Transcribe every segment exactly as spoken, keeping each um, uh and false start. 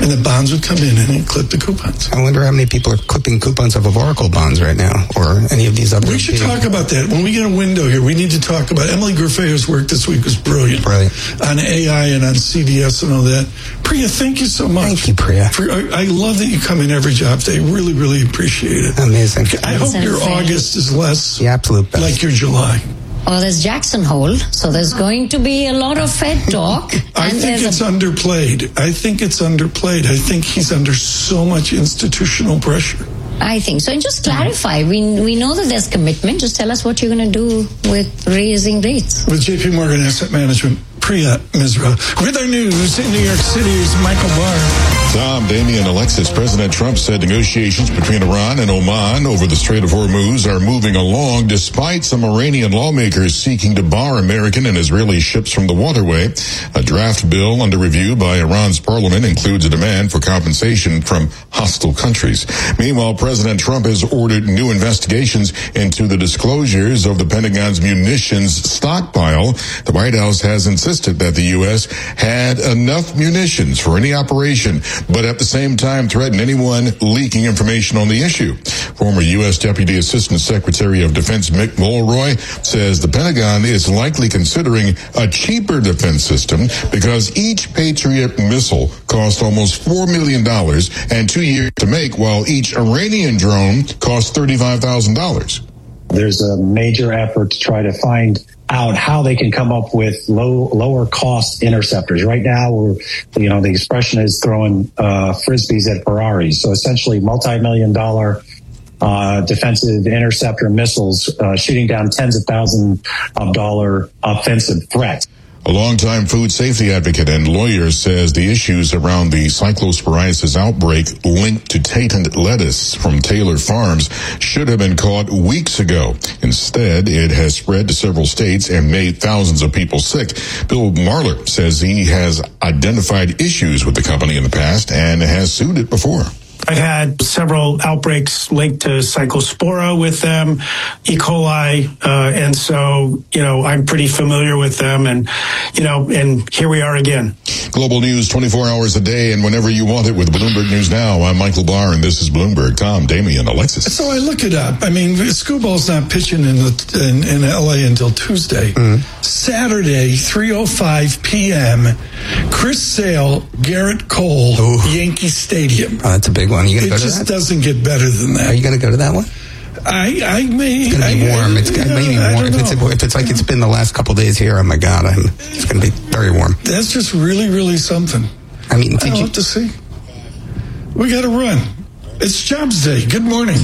and the bonds would come in and it'd clip the coupons. I wonder how many people are clipping coupons off of Oracle bonds right now, or any of these other. We should talk about that. When we get a window here, we need to talk about Emily Grafeo's work this week was brilliant. Brilliant. On A I and on C D S and all that. Priya, thank you so much. Thank you, Priya. For, I, I love that you come in every job day. Really, really appreciate it. Amazing. I hope your August is less the absolute best. Like your July. Well, there's Jackson Hole, so there's going to be a lot of Fed talk. I and think it's a... underplayed. I think it's underplayed. I think he's under so much institutional pressure. I think so. And just clarify, we we know that there's commitment. Just tell us what you're going to do with raising rates. With J P Morgan Asset Management, Priya Misra. With our news in New York City's Michael Barr. Tom, Damian, Alexis, President Trump said negotiations between Iran and Oman over the Strait of Hormuz are moving along despite some Iranian lawmakers seeking to bar American and Israeli ships from the waterway. A draft bill under review by Iran's parliament includes a demand for compensation from hostile countries. Meanwhile, President Trump has ordered new investigations into the disclosures of the Pentagon's munitions stockpile. The White House has insisted that the U S had enough munitions for any operation, but at the same time threaten anyone leaking information on the issue. Former U S Deputy Assistant Secretary of Defense Mick Mulroy says the Pentagon is likely considering a cheaper defense system because each Patriot missile cost almost four million dollars and two years to make, while each Iranian drone cost thirty-five thousand dollars. There's a major effort to try to find out how they can come up with low, lower cost interceptors. Right now, we're, you know, the expression is throwing uh, frisbees at Ferraris. So essentially, multi-million dollar uh, defensive interceptor missiles uh, shooting down tens of thousands of dollar offensive threats. A longtime food safety advocate and lawyer says the issues around the cyclosporiasis outbreak linked to tainted lettuce from Taylor Farms should have been caught weeks ago. Instead, it has spread to several states and made thousands of people sick. Bill Marler says he has identified issues with the company in the past and has sued it before. I've had several outbreaks linked to Cyclospora with them, E. coli, uh, and so, you know, I'm pretty familiar with them, and, you know, and here we are again. Global news twenty-four hours a day and whenever you want it with Bloomberg News Now. I'm Michael Barr, and this is Bloomberg. Tom, Damian, Alexis. So I look it up. I mean, Scooball's not pitching in, the, in, in L A until Tuesday. Mm-hmm. Saturday, three oh five p.m., Chris Sale, Garrett Cole, Ooh. Yankee Stadium. Oh, that's a big one. You gonna it go to just that? Doesn't get better than that. Are you going to go to that one? I, I may. It's going to be I, warm. It's going to be warm. If it's, if it's like it's been the last couple of days here, oh my God, I'm, it's going to be very warm. That's just really, really something. I mean, did I'll you have to see. We got to run. It's Jobs Day. Good morning.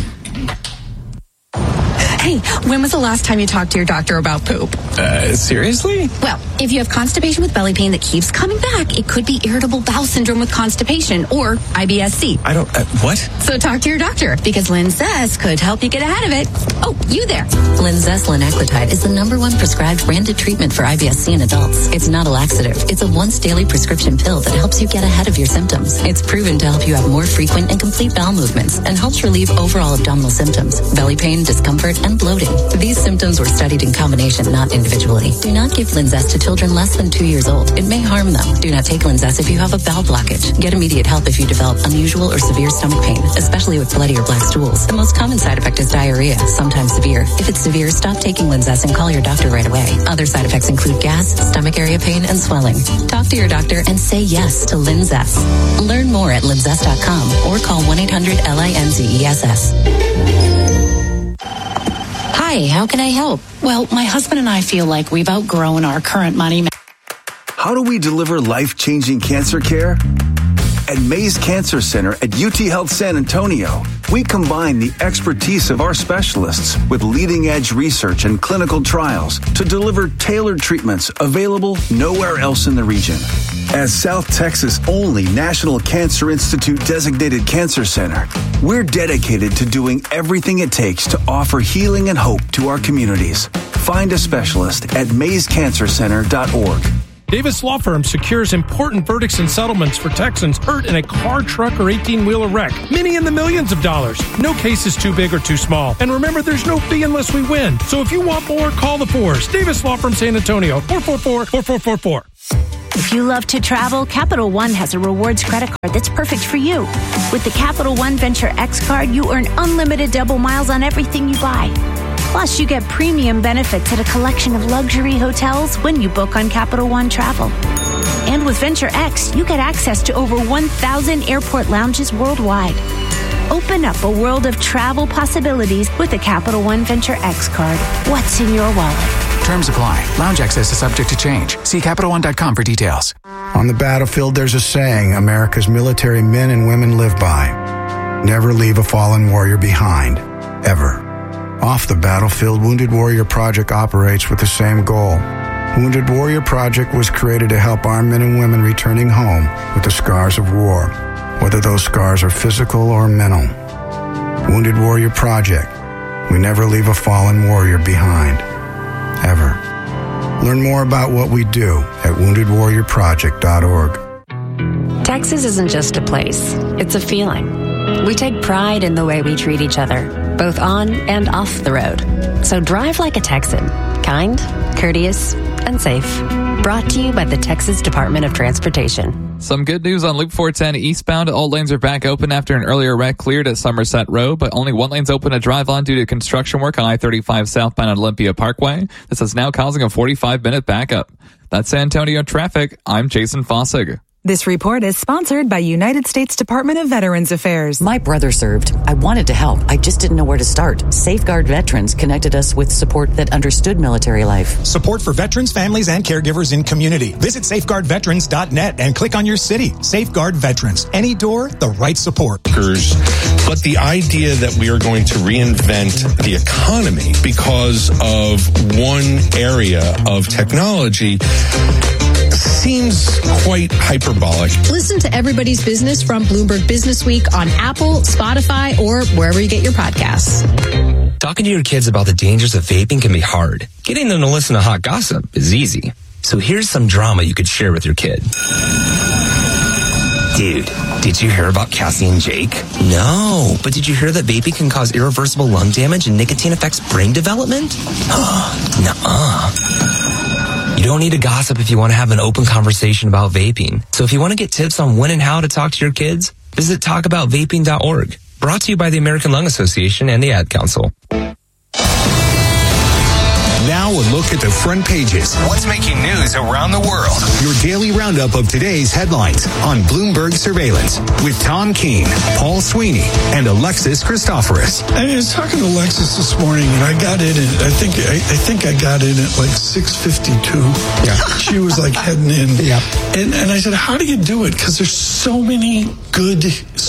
Hey, when was the last time you talked to your doctor about poop? Uh, seriously? Well, if you have constipation with belly pain that keeps coming back, it could be irritable bowel syndrome with constipation or I B S C. I don't, uh, what? So talk to your doctor because Linzess could help you get ahead of it. Oh, you there. Linzess linaclotide is the number one prescribed branded treatment for I B S C in adults. It's not a laxative. It's a once daily prescription pill that helps you get ahead of your symptoms. It's proven to help you have more frequent and complete bowel movements and helps relieve overall abdominal symptoms, belly pain, discomfort, and bloating. These symptoms were studied in combination, not individually. Do not give Linzess to children less than two years old. It may harm them. Do not take Linzess if you have a bowel blockage. Get immediate help if you develop unusual or severe stomach pain, especially with bloody or black stools. The most common side effect is diarrhea, sometimes severe. If it's severe, stop taking Linzess and call your doctor right away. Other side effects include gas, stomach area pain, and swelling. Talk to your doctor and say yes to Linzess. Learn more at linzess dot com or call one eight hundred L I N Z E S S. Hi, how can I help? Well, my husband and I feel like we've outgrown our current money. How do we deliver life-changing cancer care? At Mays Cancer Center at U T Health San Antonio, we combine the expertise of our specialists with leading-edge research and clinical trials to deliver tailored treatments available nowhere else in the region. As South Texas' only National Cancer Institute designated cancer center, we're dedicated to doing everything it takes to offer healing and hope to our communities. Find a specialist at mays cancer center dot org. Davis Law Firm secures important verdicts and settlements for Texans hurt in a car, truck, or eighteen-wheeler wreck. Many in the millions of dollars. No case is too big or too small. And remember, there's no fee unless we win. So if you want more, call the force. Davis Law Firm San Antonio, four four four, four four four four. If you love to travel, Capital One has a rewards credit card that's perfect for you. With the Capital One Venture X card, you earn unlimited double miles on everything you buy. Plus, you get premium benefits at a collection of luxury hotels when you book on Capital One Travel. And with Venture X, you get access to over one thousand airport lounges worldwide. Open up a world of travel possibilities with the Capital One Venture X card. What's in your wallet? Terms apply. Lounge access is subject to change. See Capital One dot com for details. On the battlefield, there's a saying America's military men and women live by. Never leave a fallen warrior behind. Ever. Off the battlefield, Wounded Warrior Project operates with the same goal. Wounded Warrior Project was created to help our men and women returning home with the scars of war, whether those scars are physical or mental. Wounded Warrior Project. We never leave a fallen warrior behind. Ever. Learn more about what we do at wounded warrior project dot org. Texas isn't just a place, it's a feeling. We take pride in the way we treat each other, both on and off the road. So drive like a Texan, kind, courteous, and safe. Brought to you by the Texas Department of Transportation. Some good news on Loop four ten eastbound. All lanes are back open after an earlier wreck cleared at Somerset Road, but only one lane's open to drive on due to construction work on I thirty-five southbound on Olympia Parkway. This is now causing a forty-five minute backup. That's San Antonio traffic. I'm Jason Fossig. This report is sponsored by United States Department of Veterans Affairs. My brother served. I wanted to help. I just didn't know where to start. Safeguard Veterans connected us with support that understood military life. Support for veterans, families, and caregivers in community. Visit safeguard veterans dot net and click on your city. Safeguard Veterans. Any door, the right support. But the idea that we are going to reinvent the economy because of one area of technology seems quite hyperbolic. Listen to Everybody's Business from Bloomberg Business Week on Apple, Spotify, or wherever you get your podcasts. Talking to your kids about the dangers of vaping can be hard. Getting them to listen to hot gossip is easy. So here's some drama you could share with your kid. Dude, did you hear about Cassie and Jake? No, but did you hear that vaping can cause irreversible lung damage and nicotine affects brain development? Nuh-uh. You don't need to gossip if you want to have an open conversation about vaping. So if you want to get tips on when and how to talk to your kids, visit talk about vaping dot org. Brought to you by the American Lung Association and the Ad Council. Now a look at the front pages. What's making news around the world? Your daily roundup of today's headlines on Bloomberg Surveillance with Tom Keene, Paul Sweeney, and Alexis Christoforous. I was talking to Alexis this morning, and I got in at, I think I, I think I got in at like six fifty-two. Yeah. She was like heading in. Yeah. And, and I said, how do you do it? Because there's so many good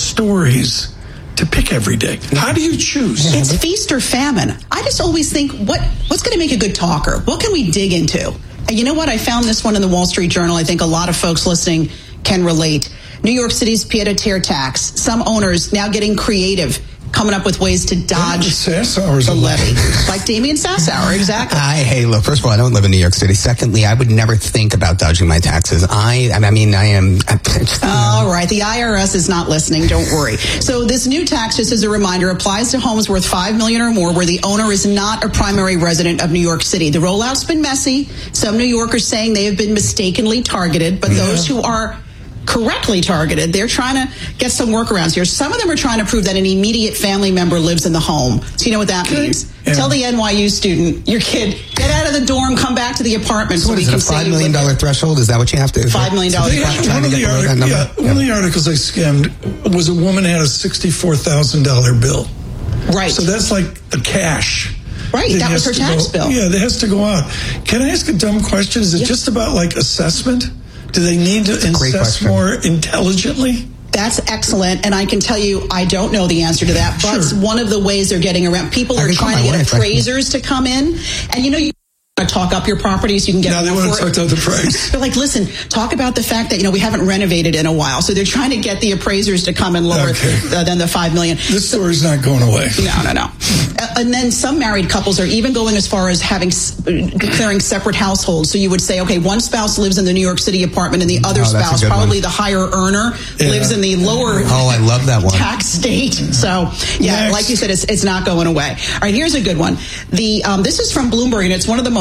stories to pick every day. How do you choose? It's feast or famine. I just always think, what what's going to make a good talker? What can we dig into? And you know what? I found this one in the Wall Street Journal. I think a lot of folks listening can relate. New York City's pied-à-terre tax. Some owners now getting creative, coming up with ways to dodge the levy. Like Damian Sassower, exactly. I, hey, look, first of all, I don't live in New York City. Secondly, I would never think about dodging my taxes. I, I mean, I am... I, all right, the I R S is not listening, don't worry. So this new tax, just as a reminder, applies to homes worth five million dollars or more where the owner is not a primary resident of New York City. The rollout's been messy. Some New Yorkers saying they have been mistakenly targeted, but yeah. those who are correctly targeted, they're trying to get some workarounds here. Some of them are trying to prove that an immediate family member lives in the home. So you know what that okay. means? Yeah. Tell the N Y U student, your kid, get out of the dorm, come back to the apartment. So, so what we is can it, a five million dollar threshold? Is that what you have to? Five million dollars. So one of the, artic- yeah, yeah. one of the articles I skimmed was a woman had a sixty-four thousand dollars bill. Right. So that's like the cash. Right, that, that was her tax go, bill. Yeah, that has to go out. Can I ask a dumb question? Is it yeah. just about like assessment? Do they need to assess more intelligently? That's excellent, and I can tell you I don't know the answer to that, but sure. one of the ways they're getting around, people are trying to get appraisers to come in, and you know, you to talk up your properties, you can get now they want to talk up the price. They're like, listen, talk about the fact that, you know, we haven't renovated in a while, so they're trying to get the appraisers to come in lower okay. uh, than the five million. This story's not going away. No, no, no. uh, and then some married couples are even going as far as having uh, declaring separate households. So you would say, okay, one spouse lives in the New York City apartment, and the other oh, spouse, probably one. the higher earner, yeah. lives in the lower. Oh, I love that one. Tax state. So yeah, Next. like you said, it's it's not going away. All right, here's a good one. The um, this is from Bloomberg, and it's one of the most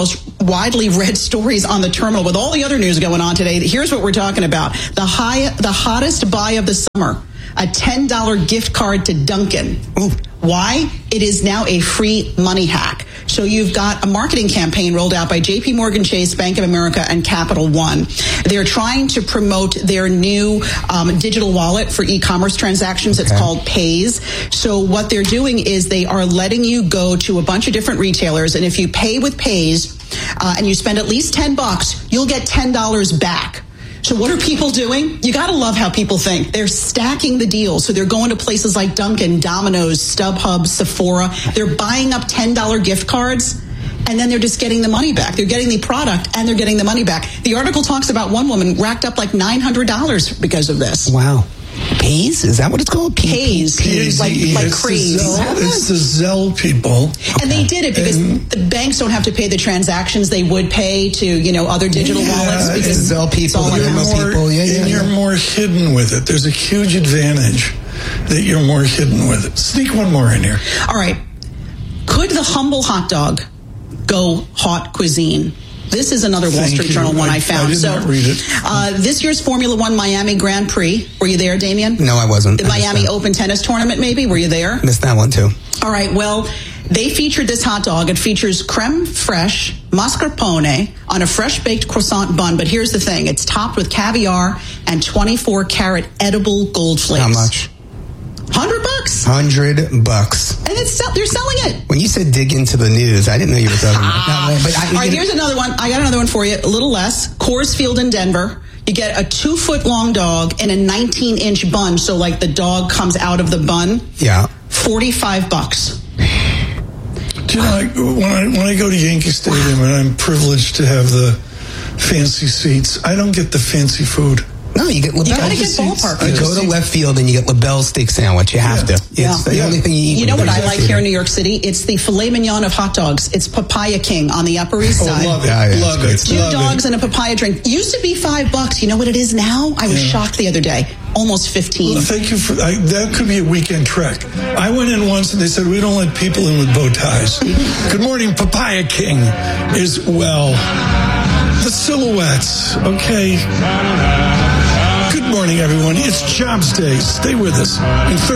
widely read stories on the terminal with all the other news going on today. Here's what we're talking about. The high, the hottest buy of the summer, a ten dollars gift card to Dunkin'. Ooh. Why? It is now a free money hack. So you've got a marketing campaign rolled out by J P Morgan Chase, Bank of America, and Capital One. They're trying to promote their new um, digital wallet for e-commerce transactions. Okay. It's called Paze. So what they're doing is they are letting you go to a bunch of different retailers, and if you pay with Paze uh, and you spend at least ten bucks, you'll get ten dollars back. So what are people doing? You got to love how people think. They're stacking the deals. So they're going to places like Dunkin', Domino's, StubHub, Sephora. They're buying up ten dollars gift cards, and then they're just getting the money back. They're getting the product, and they're getting the money back. The article talks about one woman racked up like nine hundred dollars because of this. Wow. Paze? Is that what it's called? Paze. Paze. Like, like it's craze. The Zelle, it's the Zelle people. And they did it because and, the banks don't have to pay the transactions they would pay to, you know, other digital yeah, wallets. Because Zelle people, you're more, people. Yeah, yeah, and yeah. you're more hidden with it. There's a huge advantage that you're more hidden with it. Sneak one more in here. All right. Could the humble hot dog go hot cuisine? This is another Wall Thank Street you. Journal one I, I found. I did so, not read it. Uh, this year's Formula One Miami Grand Prix. Were you there, Damien? No, I wasn't. The I Miami Open Tennis Tournament, maybe? Were you there? Missed that one, too. All right, well, they featured this hot dog. It features creme fraiche, mascarpone on a fresh-baked croissant bun. But here's the thing. It's topped with caviar and twenty-four karat edible gold flakes. How much? Hundred bucks. Hundred bucks. And it's they're selling it. When you said dig into the news, I didn't know you were talking about ah. that. But I, All right, here's another one. I got another one for you. A little less. Coors Field in Denver. You get a two foot long dog in a nineteen inch bun. So like the dog comes out of the bun. Yeah. Forty-five bucks. Do you know, like, when I when I go to Yankee Stadium and I'm privileged to have the fancy seats, I don't get the fancy food. No, you get LaBelle. You gotta get ballpark. You go to left field and you get LaBelle steak sandwich. You have yeah. to. It's yeah. the yeah. only thing you eat. You know what I like here in New York City? It's the filet mignon of hot dogs. It's Papaya King on the Upper East Side. Oh, love it. Yeah, yeah, love it. Two love dogs it. and a papaya drink. Used to be five bucks. You know what it is now? I was yeah. shocked the other day. Almost fifteen. Well, thank you for I, that. Could be a weekend trek. I went in once and they said we don't let people in with bow ties. Good morning, Papaya King is well. The silhouettes, okay. Good morning, everyone. It's Jobs Day. Stay with us. In